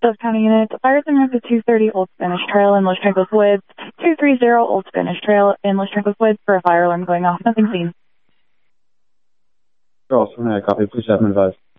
Dove County unit, fires in route to 230 Old Spanish Trail in Los Trancos Woods, 230 Old Spanish Trail in Los Trancos Woods for a fire alarm going off. Nothing seen. Charles, copy. Please have them advised.